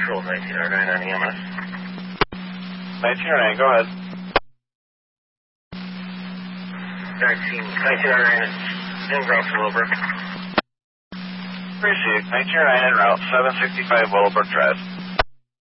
Control 1909 on EMS. 1909, go ahead. 1909 in route to Willowbrook. Received. 1909 en route, 765 Willowbrook Drive.